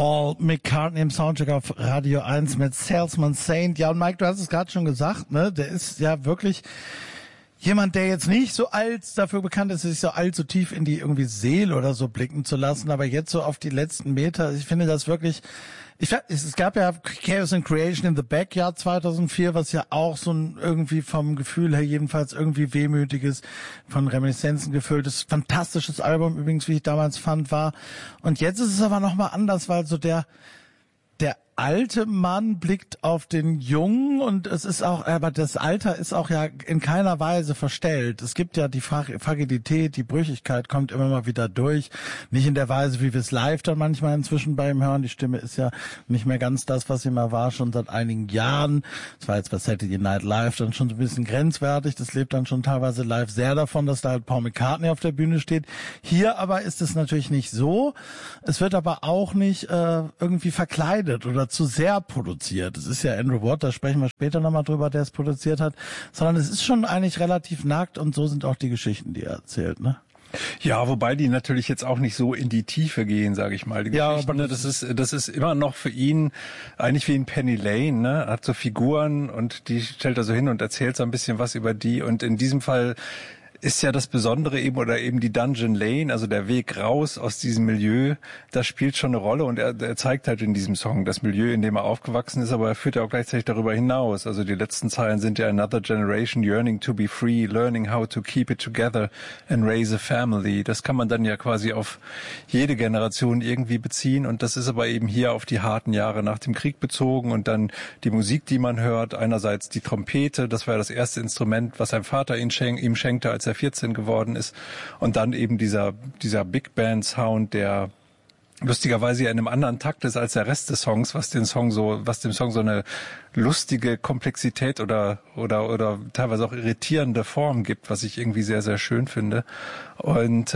Paul McCartney im Soundcheck auf Radio 1 mit Salesman Saint. Ja, und Mike, du hast es gerade schon gesagt, ne? Der ist ja wirklich jemand, der jetzt nicht so dafür bekannt ist, sich so allzu tief in die irgendwie Seele oder so blicken zu lassen, aber jetzt so auf die letzten Meter, ich finde das wirklich, es gab ja Chaos and Creation in the Backyard 2004, was ja auch so ein irgendwie vom Gefühl her jedenfalls irgendwie wehmütiges, von Reminiszenzen gefülltes, fantastisches Album übrigens, wie ich damals fand, war. Und jetzt ist es aber nochmal anders, weil so der alte Mann blickt auf den Jungen und es ist auch, aber das Alter ist auch ja in keiner Weise verstellt. Es gibt ja die Fragilität, die Brüchigkeit kommt immer mal wieder durch. Nicht in der Weise, wie wir es live dann manchmal inzwischen bei ihm hören. Die Stimme ist ja nicht mehr ganz das, was sie mal war, schon seit einigen Jahren. Das war jetzt bei Saturday Night Live dann schon so ein bisschen grenzwertig. Das lebt dann schon teilweise live sehr davon, dass da halt Paul McCartney auf der Bühne steht. Hier aber ist es natürlich nicht so. Es wird aber auch nicht irgendwie verkleidet oder zu sehr produziert. Es ist ja Andrew Watt, da sprechen wir später nochmal drüber, der es produziert hat, sondern es ist schon eigentlich relativ nackt und so sind auch die Geschichten, die er erzählt, ne? Ja, wobei die natürlich jetzt auch nicht so in die Tiefe gehen, sage ich mal. Die Geschichten, ne, das ist immer noch für ihn eigentlich wie ein Penny Lane, ne? Er hat so Figuren und die stellt er so hin und erzählt so ein bisschen was über die und in diesem Fall ist ja das Besondere eben oder eben die Dungeon Lane, also der Weg raus aus diesem Milieu, das spielt schon eine Rolle und er zeigt halt in diesem Song das Milieu, in dem er aufgewachsen ist, aber er führt ja auch gleichzeitig darüber hinaus. Also die letzten Zeilen sind ja Another generation yearning to be free, learning how to keep it together and raise a family. Das kann man dann ja quasi auf jede Generation irgendwie beziehen und das ist aber eben hier auf die harten Jahre nach dem Krieg bezogen und dann die Musik, die man hört, einerseits die Trompete, das war ja das erste Instrument, was sein Vater ihm schenkte, als er 14 geworden ist. Und dann eben dieser Big Band Sound, der lustigerweise ja in einem anderen Takt ist als der Rest des Songs, was dem Song so eine lustige Komplexität oder teilweise auch irritierende Form gibt, was ich irgendwie sehr, sehr schön finde. Und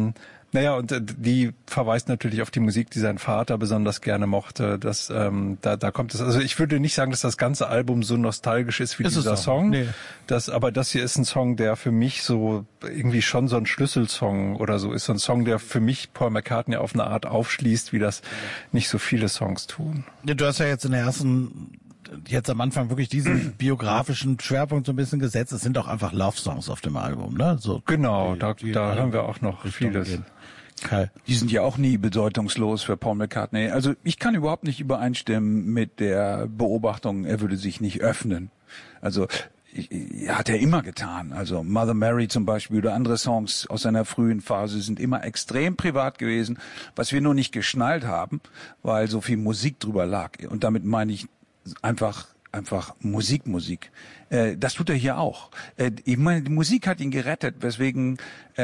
die verweist natürlich auf die Musik, die sein Vater besonders gerne mochte. Da kommt es. Also ich würde nicht sagen, dass das ganze Album so nostalgisch ist wie dieser Song. Nee. Aber das hier ist ein Song, der für mich so irgendwie schon so ein Schlüsselsong oder so ist. So ein Song, der für mich Paul McCartney auf eine Art aufschließt, wie das nicht so viele Songs tun. Ja, du hast ja jetzt jetzt am Anfang wirklich diesen biografischen Schwerpunkt so ein bisschen gesetzt. Es sind auch einfach Love-Songs auf dem Album, ne? So genau, da hören wir auch noch vieles. Okay. Die sind ja auch nie bedeutungslos für Paul McCartney. Also ich kann überhaupt nicht übereinstimmen mit der Beobachtung, er würde sich nicht öffnen. Also hat er immer getan. Also Mother Mary zum Beispiel oder andere Songs aus seiner frühen Phase sind immer extrem privat gewesen, was wir nur nicht geschnallt haben, weil so viel Musik drüber lag. Und damit meine ich einfach Musik. Das tut er hier auch. Ich meine, die Musik hat ihn gerettet, weswegen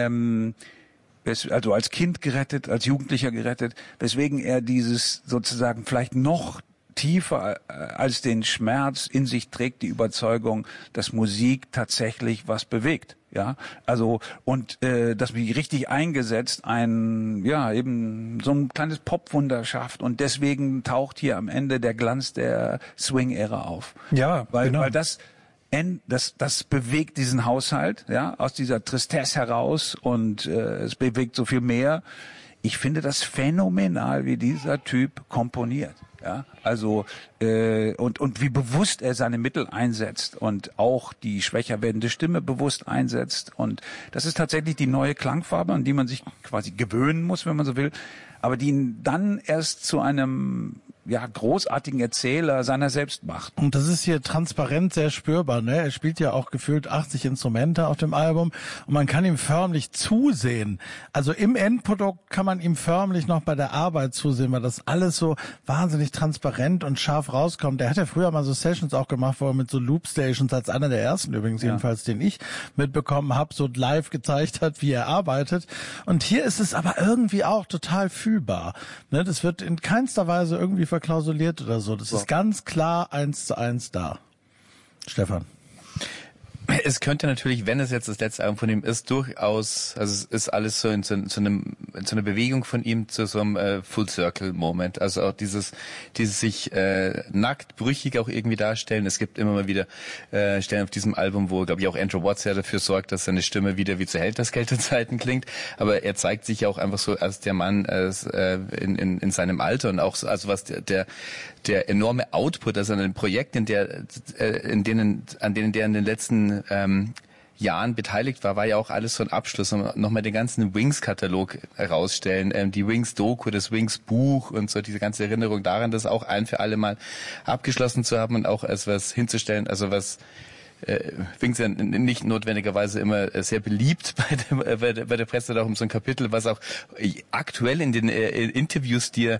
also als Kind gerettet, als Jugendlicher gerettet, weswegen er dieses sozusagen vielleicht noch tiefer als den Schmerz in sich trägt, die Überzeugung, dass Musik tatsächlich was bewegt. Ja, also und das wie richtig eingesetzt eben so ein kleines Popwunder schafft und deswegen taucht hier am Ende der Glanz der Swing-Ära auf. Ja, weil das bewegt diesen Haushalt, ja, aus dieser Tristesse heraus und es bewegt so viel mehr. Ich finde das phänomenal, wie dieser Typ komponiert. Ja, also und wie bewusst er seine Mittel einsetzt und auch die schwächer werdende Stimme bewusst einsetzt und das ist tatsächlich die neue Klangfarbe, an die man sich quasi gewöhnen muss, wenn man so will, aber die ihn dann erst zu einem großartigen Erzähler seiner selbst macht. Und das ist hier transparent sehr spürbar, ne? Er spielt ja auch gefühlt 80 Instrumente auf dem Album und man kann ihm förmlich zusehen. Also im Endprodukt kann man ihm förmlich noch bei der Arbeit zusehen, weil das alles so wahnsinnig transparent und scharf rauskommt. Der hat ja früher mal so Sessions auch gemacht, wo er mit so Loop-Stations als einer der ersten übrigens jedenfalls, den ich mitbekommen habe, so live gezeigt hat, wie er arbeitet. Und hier ist es aber irgendwie auch total fühlbar. Ne? Das wird in keinster Weise irgendwie verklausuliert oder so. Das ist ganz klar 1:1 da. Stefan. Es könnte natürlich, wenn es jetzt das letzte Album von ihm ist, durchaus, also es ist alles so in so einer Bewegung von ihm zu so einem Full-Circle-Moment. Also auch dieses sich nackt, brüchig auch irgendwie darstellen. Es gibt immer mal wieder Stellen auf diesem Album, wo, glaube ich, auch Andrew Watts ja dafür sorgt, dass seine Stimme wieder wie zu Helter-Skelter-Zeiten klingt. Aber er zeigt sich ja auch einfach so als der Mann in seinem Alter und auch so, also was der enorme Output, also an den Projekten, an denen der in den letzten Jahren beteiligt war ja auch alles so ein Abschluss. Und nochmal den ganzen Wings-Katalog herausstellen, die Wings-Doku, das Wings-Buch und so, diese ganze Erinnerung daran, das auch ein für alle Mal abgeschlossen zu haben und auch als was hinzustellen, also was Wings ja nicht notwendigerweise immer sehr beliebt bei der Presse, auch um so ein Kapitel, was auch aktuell in den Interviews, die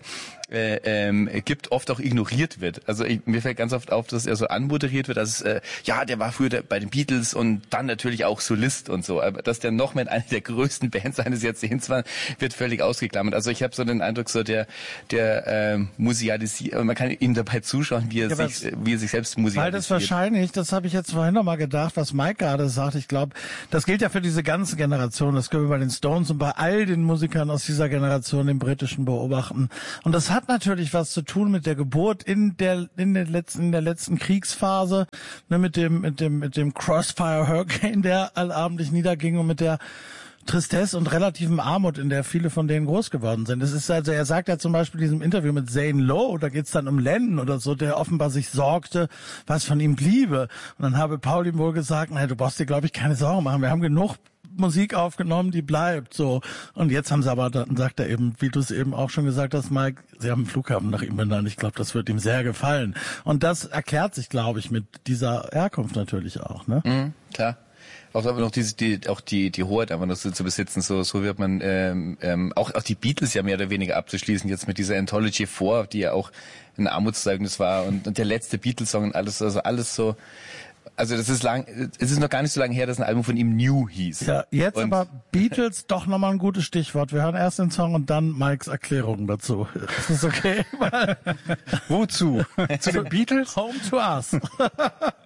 er gibt, oft auch ignoriert wird. Also mir fällt ganz oft auf, dass er so anmoderiert wird, dass der war früher bei den Beatles und dann natürlich auch Solist und so. Aber dass der noch mit einer der größten Bands seines Jahrzehnts war, wird völlig ausgeklammert. Also ich habe so den Eindruck, so der musealisiert, man kann ihm dabei zuschauen, wie er sich selbst musealisiert. Weil das wahrscheinlich, das habe ich jetzt vorhin noch mal gedacht, was Mike gerade sagt, ich glaube, das gilt ja für diese ganze Generation, das können wir bei den Stones und bei all den Musikern aus dieser Generation im Britischen beobachten. Und das hat natürlich was zu tun mit der Geburt in der letzten Kriegsphase, ne, mit dem Crossfire Hurricane, der allabendlich niederging, und mit der Tristesse und relativen Armut, in der viele von denen groß geworden sind. Es ist also, er sagt ja zum Beispiel in diesem Interview mit Zane Lowe, da geht's dann um Lennon oder so, der offenbar sich sorgte, was von ihm bliebe. Und dann habe Paul ihm wohl gesagt, du brauchst dir, glaube ich, keine Sorgen machen. Wir haben genug Musik aufgenommen, die bleibt, so. Und jetzt haben sie aber, dann sagt er eben, wie du es eben auch schon gesagt hast, Mike, sie haben einen Flughafen nach ihm benannt. Ich glaube, das wird ihm sehr gefallen. Und das erklärt sich, glaube ich, mit dieser Herkunft natürlich auch, ne? Klar. Auch aber noch die Hoheit einfach noch zu besitzen, so wird man auch die Beatles ja mehr oder weniger abzuschließen jetzt mit dieser Anthology 4, die ja auch ein Armutszeugnis war, und der letzte Beatles-Song und alles, also alles so. Also es ist noch gar nicht so lange her, dass ein Album von ihm New hieß. Ja, jetzt und aber Beatles doch nochmal ein gutes Stichwort. Wir hören erst den Song und dann Mikes Erklärung dazu. Ist das okay? Wozu? Zu den Beatles? Home to Us.